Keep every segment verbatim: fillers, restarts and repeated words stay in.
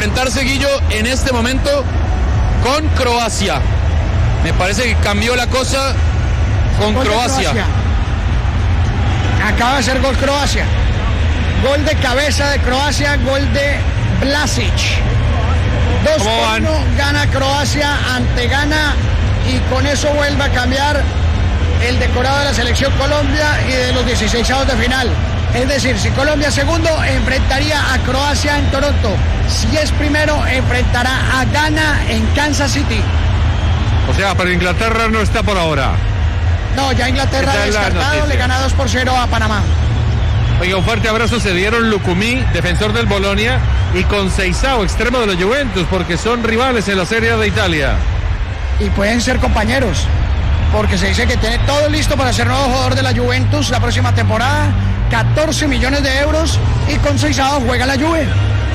enfrentarse, Guillo, en este momento con Croacia. Me parece que cambió la cosa con Gol de Croacia. Croacia. Acaba de hacer gol Croacia. Gol de cabeza de Croacia, gol de Vlasic. dos por uno gana Croacia ante Ghana y con eso vuelve a cambiar el decorado de la selección Colombia y de los dieciseisavos de final. Es decir, si Colombia es segundo, enfrentaría a Croacia en Toronto. Si es primero, enfrentará a Ghana en Kansas City. O sea, pero Inglaterra no está por ahora. No, ya Inglaterra descartado, le gana dos por cero a Panamá. Oiga, un fuerte abrazo se dieron Lucumí, defensor del Bolonia, y Conceição, extremo de la Juventus, porque son rivales en la Serie de Italia. Y pueden ser compañeros, porque se dice que tiene todo listo para ser nuevo jugador de la Juventus la próxima temporada, catorce millones de euros, y Conceição juega la Juve.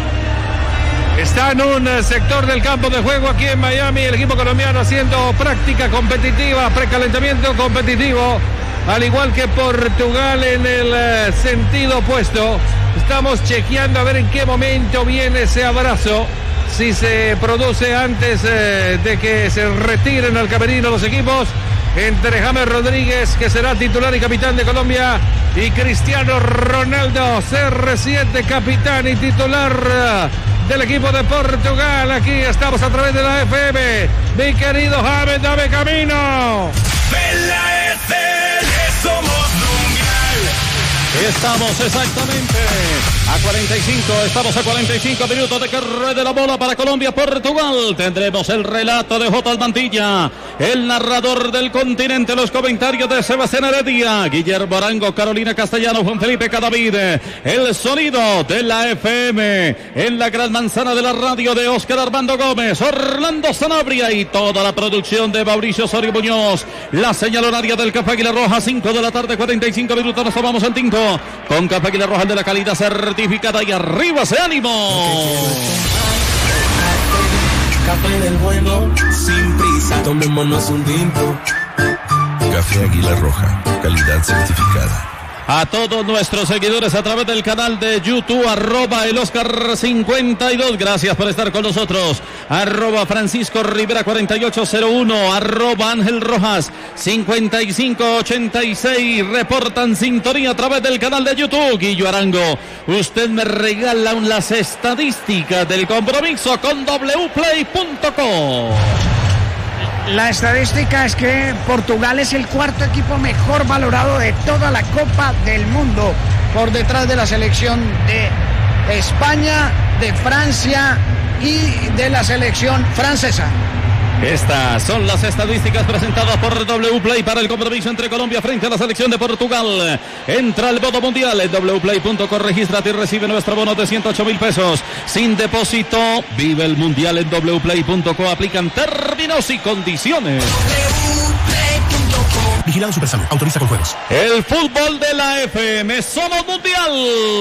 Está en un sector del campo de juego aquí en Miami, el equipo colombiano haciendo práctica competitiva, precalentamiento competitivo, al igual que Portugal en el sentido opuesto. Estamos chequeando a ver en qué momento viene ese abrazo, si se produce antes eh, de que se retiren al camerino los equipos, entre James Rodríguez, que será titular y capitán de Colombia, y Cristiano Ronaldo, C R siete, capitán y titular del equipo de Portugal. Aquí estamos a través de la F M. Mi querido James, dame camino. En la F M somos mundial. Estamos exactamente a cuarenta y cinco, estamos a cuarenta y cinco minutos de que ruede la bola para Colombia-Portugal. Tendremos el relato de J. Mantilla, el narrador del continente, los comentarios de Sebastián Heredia, Guillermo Arango, Carolina Castellano, Juan Felipe Cadavid, el sonido de la F M en la gran manzana de la radio de Óscar Armando Gómez, Orlando Sanabria y toda la producción de Mauricio Osorio Muñoz. La señal horaria del Café Águila Roja, cinco de la tarde, cuarenta y cinco minutos, nos tomamos el tinto con Café Águila Roja de la calidad certificada, y arriba ese ánimo. Café del bueno, sin prisa, tomémonos un tinto. Café Águila Roja, calidad certificada. A todos nuestros seguidores a través del canal de YouTube, arroba el Oscar cincuenta y dos, gracias por estar con nosotros, arroba Francisco Rivera cuarenta y ocho cero uno, arroba Ángel Rojas cincuenta y cinco ochenta y seis, reportan sintonía a través del canal de YouTube. Guillo Arango, usted me regala las estadísticas del compromiso con w play punto com. La estadística es que Portugal es el cuarto equipo mejor valorado de toda la Copa del Mundo, por detrás de la selección de España, de Francia y de la selección francesa. Estas son las estadísticas presentadas por W Play para el compromiso entre Colombia frente a la selección de Portugal. Entra al modo mundial en w play punto com, regístrate y recibe nuestro bono de ciento ocho mil pesos sin depósito. Vive el mundial en w play punto com, aplican términos y condiciones. Vigilado Supersalud, autoriza con juegos. El fútbol de la F M, somos mundial.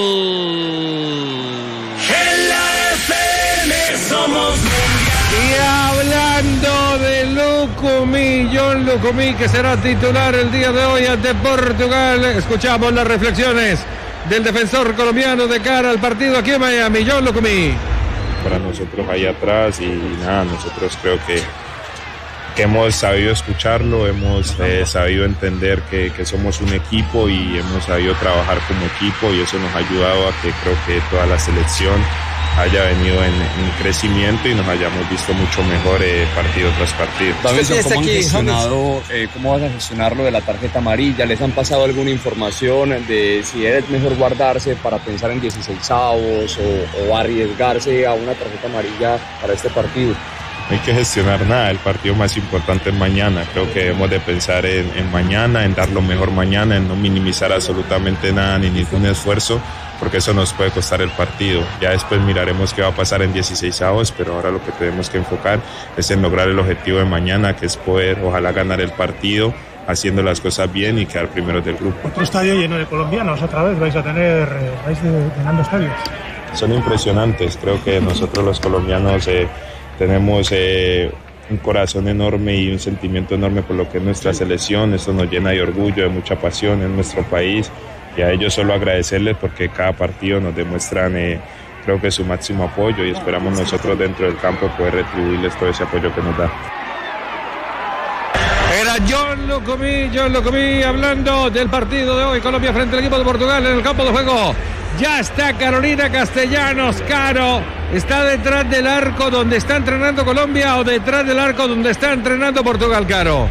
En la F M somos mundial. Y hablando de Lucumí, John Lucumí, que será titular el día de hoy ante Portugal, escuchamos las reflexiones del defensor colombiano de cara al partido aquí en Miami. John Lucumí. Para nosotros ahí atrás, y nada, nosotros creo que, que hemos sabido escucharlo, hemos eh, sabido entender que, que somos un equipo y hemos sabido trabajar como equipo, y eso nos ha ayudado a que creo que toda la selección haya venido en, en crecimiento y nos hayamos visto mucho mejor eh, partido tras partido. David, ¿cómo han gestionado, eh, cómo vas a gestionar lo de la tarjeta amarilla? ¿Les han pasado alguna información de si es mejor guardarse para pensar en dieciseisavos o, o arriesgarse a una tarjeta amarilla para este partido? No hay que gestionar nada, el partido más importante es mañana. Creo que debemos de pensar en, en mañana, en dar lo mejor mañana, en no minimizar absolutamente nada ni ningún esfuerzo, porque eso nos puede costar el partido. Ya después miraremos qué va a pasar en dieciseisavos, pero ahora lo que tenemos que enfocar es en lograr el objetivo de mañana, que es poder, ojalá, ganar el partido haciendo las cosas bien y quedar primeros del grupo. Otro estadio lleno de colombianos, otra vez vais a tener, vais llenando estadios. Son impresionantes, creo que nosotros los colombianos eh, tenemos eh, un corazón enorme y un sentimiento enorme por lo que es nuestra selección. Esto nos llena de orgullo, de mucha pasión en nuestro país, y a ellos solo agradecerles porque cada partido nos demuestran eh, creo que es su máximo apoyo y esperamos nosotros dentro del campo poder retribuirles todo ese apoyo que nos da. Era John Locomí, John Locomí hablando del partido de hoy, Colombia frente al equipo de Portugal en el campo de juego. Ya está Carolina Castellanos, Caro. ¿Está detrás del arco donde está entrenando Colombia o detrás del arco donde está entrenando Portugal, Caro?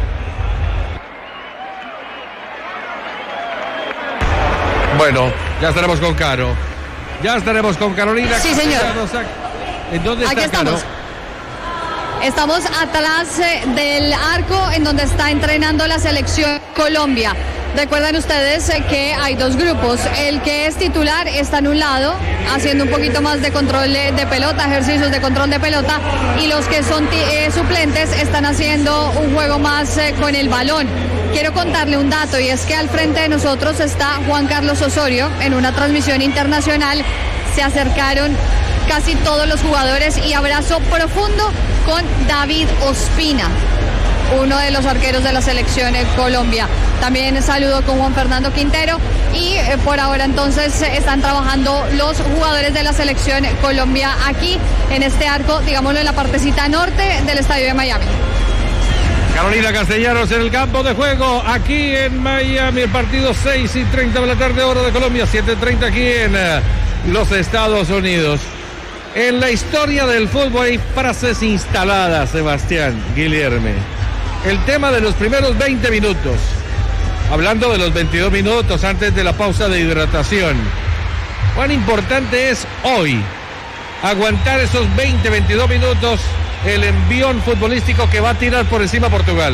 Bueno, ya estaremos con Caro. Ya estaremos con Carolina. Sí, señor. ¿En dónde está, Aquí estamos. Caro? Estamos atrás eh, del arco en donde está entrenando la selección Colombia. Recuerden ustedes eh, que hay dos grupos. El que es titular está en un lado, haciendo un poquito más de control de, de pelota, ejercicios de control de pelota, y los que son eh, suplentes están haciendo un juego más eh, con el balón. Quiero contarle un dato, y es que al frente de nosotros está Juan Carlos Osorio en una transmisión internacional. Se acercaron casi todos los jugadores y abrazo profundo con David Ospina, uno de los arqueros de la selección en Colombia. También saludo con Juan Fernando Quintero y eh, por ahora entonces eh, están trabajando los jugadores de la selección Colombia aquí en este arco, digámoslo, en la partecita norte del estadio de Miami. Carolina Castellanos en el campo de juego aquí en Miami, el partido seis y treinta de la tarde, hora de Colombia, siete y treinta aquí en uh, los Estados Unidos. En la historia del fútbol hay frases instaladas, Sebastián Guilherme. El tema de los primeros veinte minutos, hablando de los veintidós minutos antes de la pausa de hidratación. ¿Cuán importante es hoy aguantar esos veinte, veintidós minutos el envión futbolístico que va a tirar por encima Portugal?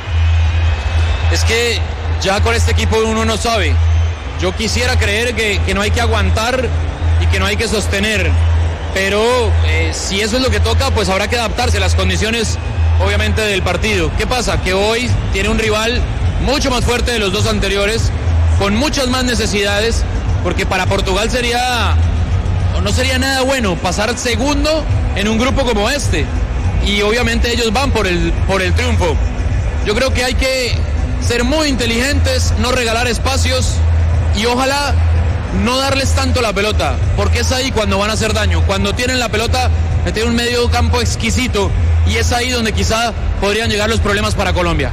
Es que ya con este equipo uno no sabe. Yo quisiera creer que, que no hay que aguantar y que no hay que sostener. Pero eh, si eso es lo que toca, pues habrá que adaptarse a las condiciones, obviamente, del partido. ¿Qué pasa? Que hoy tiene un rival mucho más fuerte de los dos anteriores, con muchas más necesidades, porque para Portugal sería, o no sería nada bueno, pasar segundo en un grupo como este. Y obviamente ellos van por el, por el triunfo. Yo creo que hay que ser muy inteligentes, no regalar espacios y ojalá no darles tanto la pelota, porque es ahí cuando van a hacer daño. Cuando tienen la pelota, tienen un medio campo exquisito y es ahí donde quizá podrían llegar los problemas para Colombia.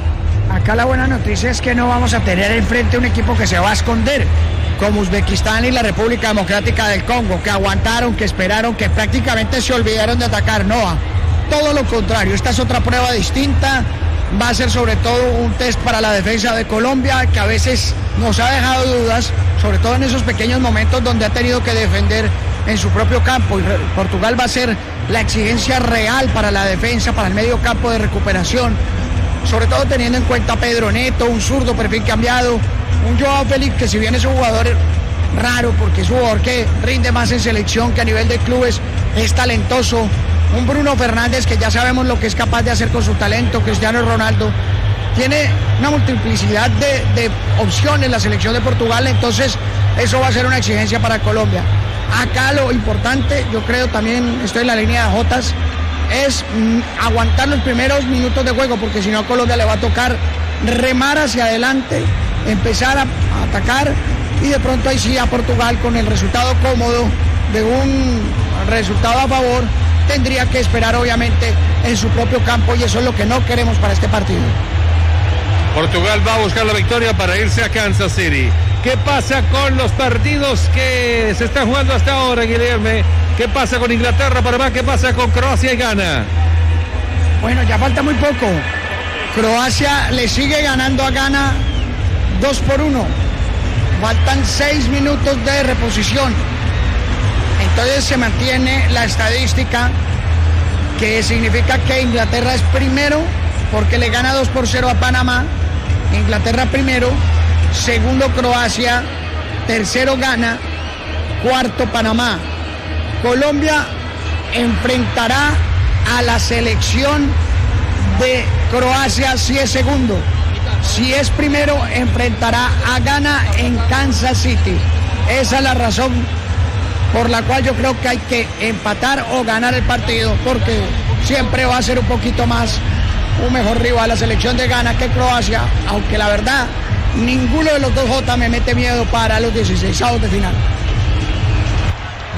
Acá la buena noticia es que no vamos a tener enfrente un equipo que se va a esconder, como Uzbekistán y la República Democrática del Congo, que aguantaron, que esperaron, que prácticamente se olvidaron de atacar. No, todo lo contrario, esta es otra prueba distinta. Va a ser sobre todo un test para la defensa de Colombia, que a veces nos ha dejado dudas, sobre todo en esos pequeños momentos donde ha tenido que defender en su propio campo. Y Portugal va a ser la exigencia real para la defensa, para el medio campo de recuperación, sobre todo teniendo en cuenta a Pedro Neto, un zurdo perfil cambiado, un Joao Félix que si bien es un jugador raro porque es un jugador que rinde más en selección que a nivel de clubes, es talentoso. Un Bruno Fernández que ya sabemos lo que es capaz de hacer con su talento, Cristiano Ronaldo. Tiene una multiplicidad de, de opciones la selección de Portugal, entonces eso va a ser una exigencia para Colombia. Acá lo importante, yo creo, también estoy en la línea de Jotas, es mm, aguantar los primeros minutos de juego, porque si no a Colombia le va a tocar remar hacia adelante, empezar a, a atacar, y de pronto ahí sí a Portugal, con el resultado cómodo de un resultado a favor, tendría que esperar obviamente en su propio campo, y eso es lo que no queremos para este partido. Portugal va a buscar la victoria para irse a Kansas City. ¿Qué pasa con los partidos que se están jugando hasta ahora, Guilherme? ¿Qué pasa con Inglaterra, Panamá? ¿Qué pasa con Croacia y Ghana? Bueno, ya falta muy poco. Croacia le sigue ganando a Ghana dos por uno. Faltan seis minutos de reposición. Entonces se mantiene la estadística, que significa que Inglaterra es primero porque le gana dos por cero a Panamá. Inglaterra primero, segundo Croacia, tercero Ghana, cuarto Panamá. Colombia enfrentará a la selección de Croacia si es segundo. Si es primero, enfrentará a Ghana en Kansas City. Esa es la razón por la cual yo creo que hay que empatar o ganar el partido, porque siempre va a ser un poquito más, un mejor rival la selección de Ghana que Croacia, aunque la verdad ninguno de los dos J me mete miedo para los dieciseisavos de final.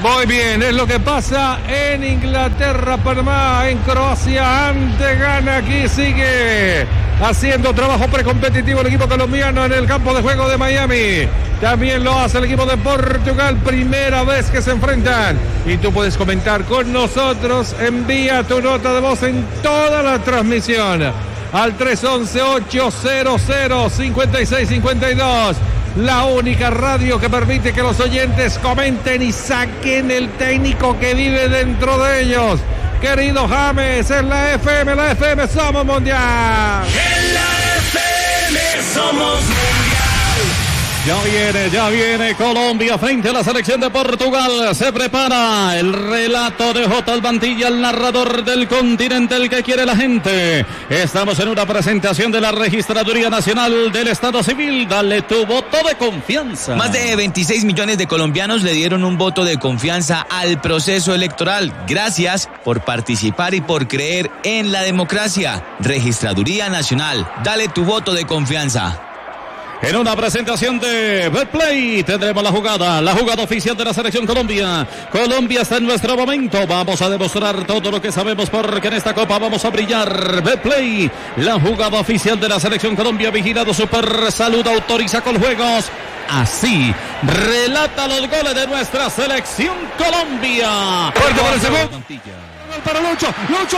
Muy bien, es lo que pasa en Inglaterra, Panamá, en Croacia, ante Ghana. Aquí sigue haciendo trabajo precompetitivo el equipo colombiano en el campo de juego de Miami. También lo hace el equipo de Portugal, primera vez que se enfrentan. Y tú puedes comentar con nosotros, envía tu nota de voz en toda la transmisión al tres once, ochocientos, cincuenta y seis cincuenta y dos. La única radio que permite que los oyentes comenten y saquen el técnico que vive dentro de ellos. Querido James, en la F M, la F M somos mundial. En la F M somos mundial. Ya viene, ya viene Colombia frente a la selección de Portugal. Se prepara el relato de J. Albantilla, el narrador del continente, el que quiere la gente. Estamos en una presentación de la Registraduría Nacional del Estado Civil. Dale tu voto de confianza. Más de veintiséis millones de colombianos le dieron un voto de confianza al proceso electoral. Gracias por participar y por creer en la democracia. Registraduría Nacional. Dale tu voto de confianza. En una presentación de Betplay tendremos la jugada, la jugada oficial de la Selección Colombia. Colombia está en nuestro momento. Vamos a demostrar todo lo que sabemos porque en esta Copa vamos a brillar. Betplay, la jugada oficial de la Selección Colombia. Vigilado Super Salud, autoriza con juegos. Así relata los goles de nuestra Selección Colombia. Fuerte por el segundo. Para Lucho, Lucho.